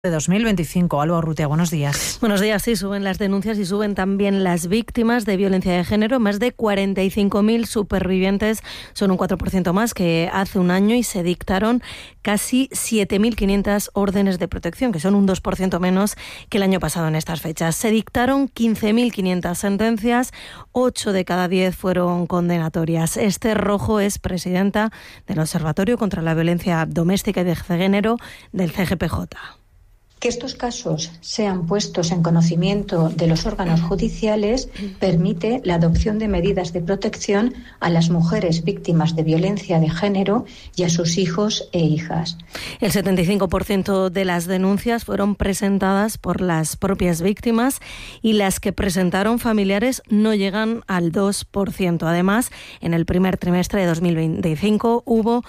de 2025. Alba Urrutia, buenos días. Buenos días. Sí, suben las denuncias y suben también las víctimas de violencia de género. Más de 45.000 supervivientes, son un 4% más que hace un año, y se dictaron casi 7.500 órdenes de protección, que son un 2% menos que el año pasado en estas fechas. Se dictaron 15.500 sentencias, 8 de cada 10 fueron condenatorias. Esther Rojo es presidenta del Observatorio contra la Violencia Doméstica y de Género del CGPJ. Que estos casos sean puestos en conocimiento de los órganos judiciales permite la adopción de medidas de protección a las mujeres víctimas de violencia de género y a sus hijos e hijas. El 75% de las denuncias fueron presentadas por las propias víctimas, y las que presentaron familiares no llegan al 2%. Además, en el primer trimestre de 2025 hubo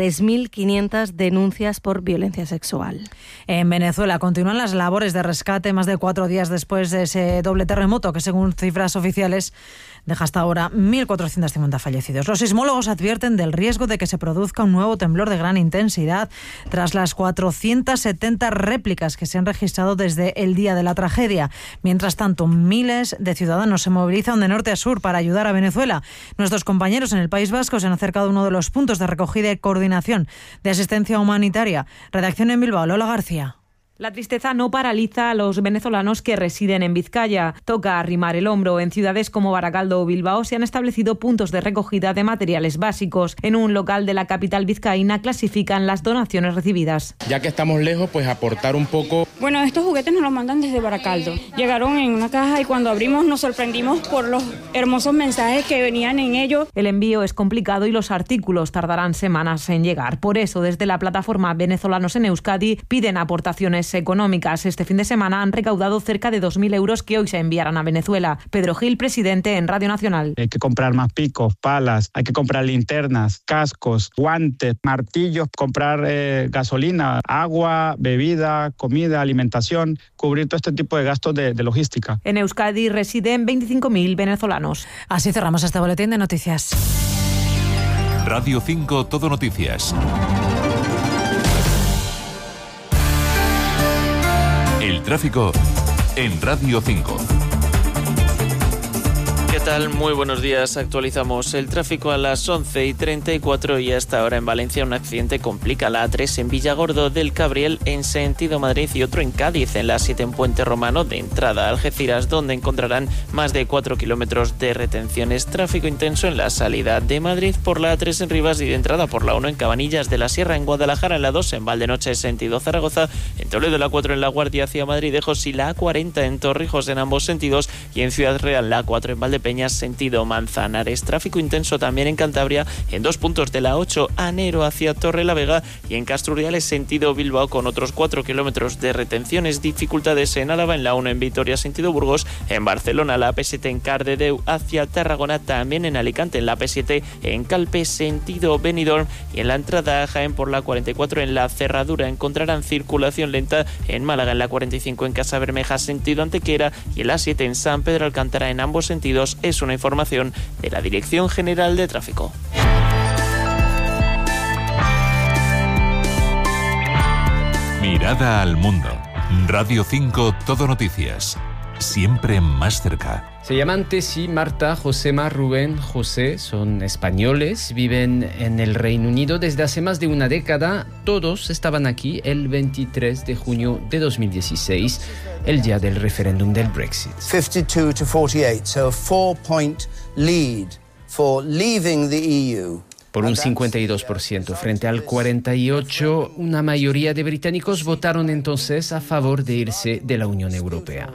3.500 denuncias por violencia sexual. En Venezuela continúan las labores de rescate más de 4 días después de ese doble terremoto que, según cifras oficiales, deja hasta ahora 1.450 fallecidos. Los sismólogos advierten del riesgo de que se produzca un nuevo temblor de gran intensidad tras las 470 réplicas que se han registrado desde el día de la tragedia. Mientras tanto, miles de ciudadanos se movilizan de norte a sur para ayudar a Venezuela. Nuestros compañeros en el País Vasco se han acercado a uno de los puntos de recogida y coordinación de asistencia humanitaria. Redacción en Bilbao, Lola García. La tristeza no paraliza a los venezolanos que residen en Vizcaya. Toca arrimar el hombro. En ciudades como Baracaldo o Bilbao se han establecido puntos de recogida de materiales básicos. En un local de la capital vizcaína clasifican las donaciones recibidas. Ya que estamos lejos, pues aportar un poco. Bueno, estos juguetes nos los mandan desde Baracaldo. Llegaron en una caja y cuando abrimos nos sorprendimos por los hermosos mensajes que venían en ellos. El envío es complicado y los artículos tardarán semanas en llegar. Por eso, desde la plataforma Venezolanos en Euskadi piden aportaciones económicas. Este fin de semana han recaudado cerca de 2.000 euros que hoy se enviarán a Venezuela. Pedro Gil, presidente en Radio Nacional. Hay que comprar más picos, palas, hay que comprar linternas, cascos, guantes, martillos, comprar gasolina, agua, bebida, comida, alimentación, cubrir todo este tipo de gastos de logística. En Euskadi residen 25.000 venezolanos. Así cerramos este boletín de noticias. Radio 5 Todo Noticias. El tráfico en Radio 5. ¿Qué tal? Muy buenos días. Actualizamos el tráfico a las 11:34 y hasta ahora en Valencia un accidente complica la A3 en Villargordo del Cabriel en sentido Madrid y otro en Cádiz en la 7 en Puente Romano de entrada a Algeciras, donde encontrarán más de 4 kilómetros de retenciones. Tráfico intenso en la salida de Madrid por la A3 en Rivas y de entrada por la 1 en Cabanillas de la Sierra, en Guadalajara, en la 2 en Valdenoche sentido Zaragoza, en Toledo la 4 en La Guardia hacia Madridejos y la A40 en Torrijos en ambos sentidos, y en Ciudad Real la 4 en Valdepeñas sentido Manzanares. Tráfico intenso también en Cantabria en 2 puntos de la 8 a Nero hacia Torrelavega y en Castruriales sentido Bilbao con otros 4 kilómetros de retenciones. Dificultades en Álava en la 1 en Vitoria sentido Burgos, en Barcelona la P7 en Cardedeu hacia Tarragona, también en Alicante en la P7 en Calpe sentido Benidorm y en la entrada a Jaén por la 44 en la Cerradura encontrarán circulación lenta. En Málaga en la 45 en Casabermeja sentido Antequera y en la 7 en San Pedro Alcántara en ambos sentidos. Es una información de la Dirección General de Tráfico. Mirada al mundo. Radio 5 Todo Noticias. Siempre más cerca. Se llaman Tessie, Marta, Josema, Rubén, José. Son españoles, viven en el Reino Unido desde hace más de una década. Todos estaban aquí el 23 de junio de 2016, el día del referéndum del Brexit. 52-48, so a 4-point lead for leaving the EU. Por un 52% frente al 48%, una mayoría de británicos votaron entonces a favor de irse de la Unión Europea.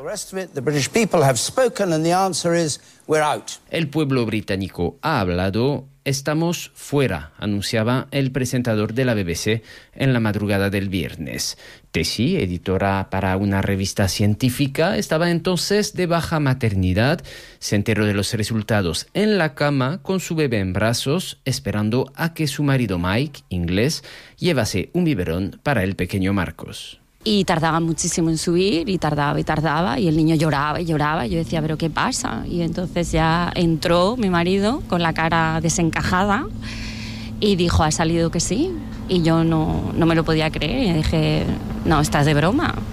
El pueblo británico ha hablado. Estamos fuera, anunciaba el presentador de la BBC en la madrugada del viernes. Tessie, editora para una revista científica, estaba entonces de baja maternidad. Se enteró de los resultados en la cama con su bebé en brazos, esperando a que su marido Mike, inglés, llevase un biberón para el pequeño Marcos. Y tardaba muchísimo en subir y tardaba y el niño lloraba y lloraba. Yo decía, ¿pero qué pasa? Y entonces ya entró mi marido con la cara desencajada y dijo, ¿ha salido que sí? Y yo no me lo podía creer y dije, no, estás de broma.